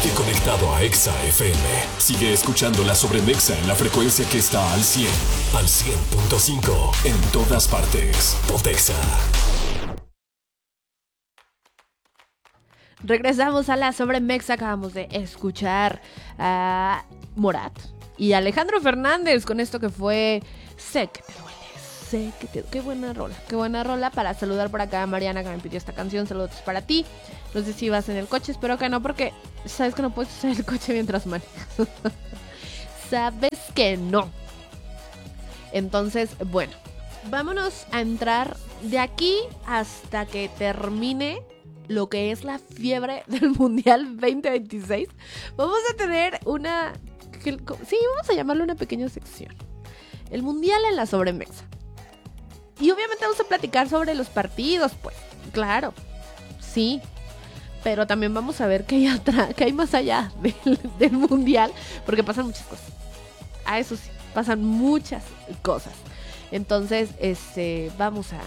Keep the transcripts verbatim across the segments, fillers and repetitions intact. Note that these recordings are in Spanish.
Mantente conectado a Exa F M. Sigue escuchando la Sobremexa en la frecuencia que está al cien, al cien punto cinco, en todas partes. Pontexa. Regresamos a la Sobremexa. Acabamos de escuchar a Morat y Alejandro Fernández con esto que fue Sé que te duele, sé que te... Qué buena rola, qué buena rola. Para saludar por acá a Mariana, que me pidió esta canción. Saludos para ti. No sé si vas en el coche, espero que no, porque sabes que no puedes usar el coche mientras manejas. Sabes que no. Entonces, bueno, vámonos a entrar de aquí hasta que termine lo que es la fiebre del Mundial veinte veintiséis. Vamos a tener una... Sí, vamos a llamarlo una pequeña sección. El Mundial en la Sobremexa. Y obviamente vamos a platicar sobre los partidos, pues. Claro, sí. Pero también vamos a ver qué hay atrás, qué hay más allá del, del Mundial. Porque pasan muchas cosas. A eso sí, pasan muchas cosas. Entonces, este, vamos a...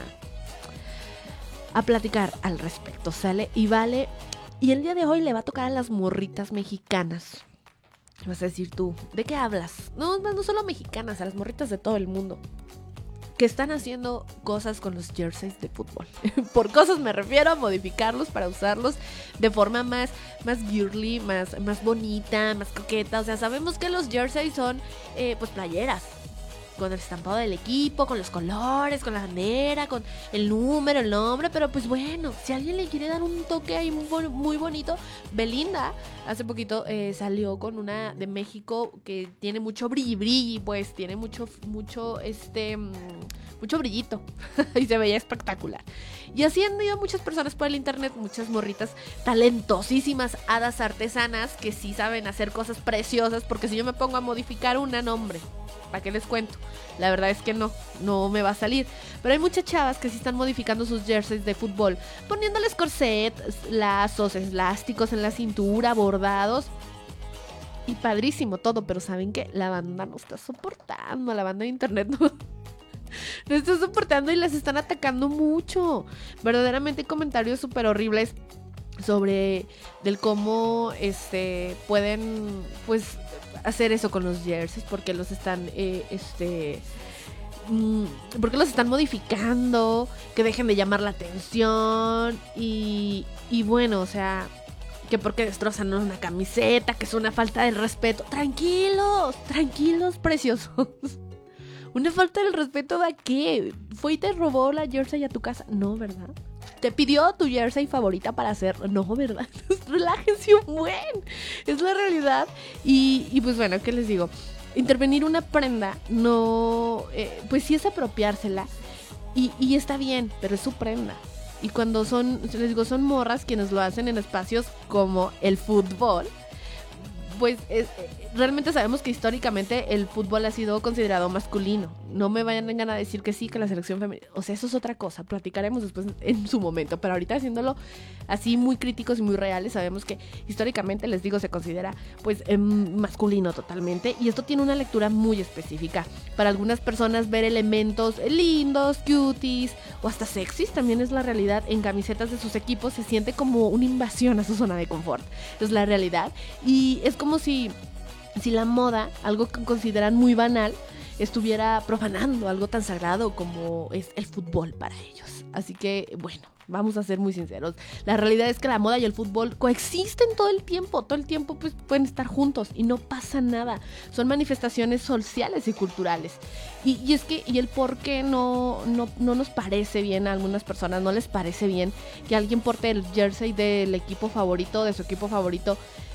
a platicar al respecto, ¿sale? Y vale, y el día de hoy le va a tocar a las morritas mexicanas. Vas a decir tú, ¿de qué hablas? No, no solo mexicanas, a las morritas de todo el mundo, que están haciendo cosas con los jerseys de fútbol. Por cosas me refiero a modificarlos para usarlos de forma más, más girly, más, más bonita, más coqueta. O sea, sabemos que los jerseys son, eh, pues, playeras, con el estampado del equipo, con los colores, con la bandera, con el número, el nombre, pero pues bueno, si alguien le quiere dar un toque ahí muy, muy bonito, Belinda hace poquito eh, salió con una de México que tiene mucho brilli brilli, pues tiene mucho, mucho, este, mucho brillito y se veía espectacular. Y así han ido muchas personas por el internet, muchas morritas talentosísimas, hadas artesanas que sí saben hacer cosas preciosas, porque si yo me pongo a modificar una, no hombre, ¿para qué les cuento? La verdad es que no, no me va a salir. Pero hay muchas chavas que sí están modificando sus jerseys de fútbol, poniéndoles corsets, lazos, elásticos en la cintura, bordados. Y padrísimo todo, pero ¿saben qué? La banda no está soportando, la banda de internet no, no está soportando y las están atacando mucho. Verdaderamente hay comentarios súper horribles sobre del cómo este pueden, pues, hacer eso con los jerseys, porque los están eh, este mmm, porque los están modificando, que dejen de llamar la atención y, y bueno, o sea, que porque destrozan una camiseta, que es una falta de respeto. Tranquilos, tranquilos, preciosos. ¿Una falta de respeto de qué? ¿Fue y te robó la jersey a tu casa? No, ¿verdad? ¿Te pidió tu jersey favorita para hacer? No, ¿verdad? Relájense un buen. Es la realidad. Y, y pues bueno, ¿qué les digo? Intervenir una prenda no... Eh, pues sí es apropiársela. Y, y está bien, pero es su prenda. Y cuando son, les digo, son morras quienes lo hacen en espacios como el fútbol, pues es, realmente sabemos que históricamente el fútbol ha sido considerado masculino. No me vayan a decir que sí, que la selección femenina, o sea, eso es otra cosa, platicaremos después en su momento, pero ahorita haciéndolo así muy críticos y muy reales, sabemos que históricamente, les digo, se considera pues eh, masculino totalmente, y esto tiene una lectura muy específica. Para algunas personas ver elementos lindos, cuties o hasta sexys también es la realidad en camisetas de sus equipos, se siente como una invasión a su zona de confort, es la realidad. Y es como si si la moda, algo que consideran muy banal, estuviera profanando algo tan sagrado como es el fútbol para ellos. Así que, bueno, vamos a ser muy sinceros. La realidad es que la moda y el fútbol coexisten todo el tiempo. Todo el tiempo pues, pueden estar juntos y no pasa nada. Son manifestaciones sociales y culturales. Y, y es que, y el por qué no, no, no nos parece bien a algunas personas, no les parece bien que alguien porte el jersey del equipo favorito, de su equipo favorito.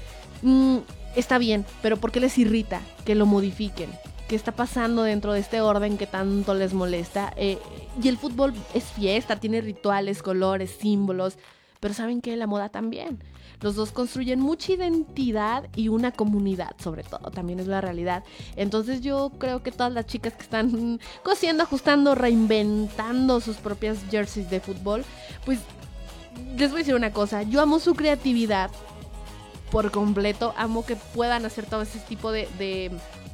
Mm, está bien, pero ¿por qué les irrita que lo modifiquen? ¿Qué está pasando dentro de este orden que tanto les molesta? Eh, y el fútbol es fiesta, tiene rituales, colores, símbolos, pero ¿saben qué? La moda también. Los dos construyen mucha identidad y una comunidad, sobre todo, también es la realidad. Entonces yo creo que todas las chicas que están cosiendo, ajustando, reinventando sus propias jerseys de fútbol, pues les voy a decir una cosa, yo amo su creatividad por completo, amo que puedan hacer todo ese tipo de, de,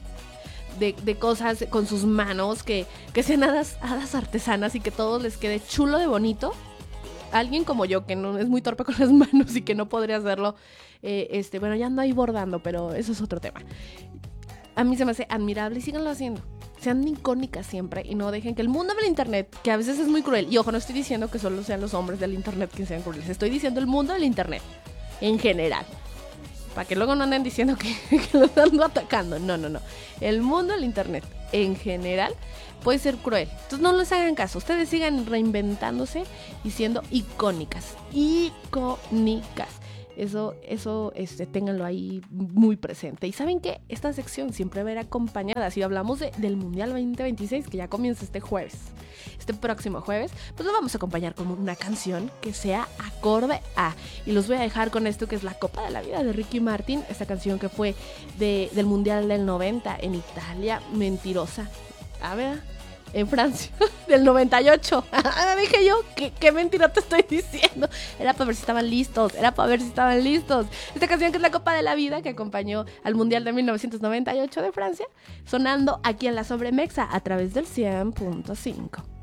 de, de cosas con sus manos, que, que sean hadas, hadas artesanas y que todo les quede chulo de bonito. alguien como yo, que no es muy torpe con las manos y que no podría hacerlo, eh, este, bueno, ya ando ahí bordando, pero eso es otro tema. A mí se me hace admirable y síganlo haciendo. Sean icónicas siempre y no dejen que el mundo del internet, que a veces es muy cruel, y ojo, no estoy diciendo que solo sean los hombres del internet que sean crueles, estoy diciendo el mundo del internet en general. Para que luego no anden diciendo que, que los ando atacando. No, no, no. El mundo del internet en general puede ser cruel. Entonces no les hagan caso. Ustedes sigan reinventándose y siendo icónicas. Icónicas. Eso, eso, este, ténganlo ahí muy presente. Y ¿saben qué? Esta sección siempre va a ir acompañada. Si hablamos de, del Mundial veinte veintiséis, que ya comienza este jueves, este próximo jueves, pues lo vamos a acompañar con una canción que sea acorde a. Y los voy a dejar con esto que es La Copa de la Vida de Ricky Martin. Esta canción que fue de, del Mundial del noventa en Italia. Mentirosa. A ver... En Francia, del noventa y ocho. Dije yo, ¿qué, qué mentira te estoy diciendo? Era para ver si estaban listos, era para ver si estaban listos. Esta canción que es La Copa de la Vida, que acompañó al Mundial de mil novecientos noventa y ocho de Francia, sonando aquí en la Sobremexa a través del cien punto cinco.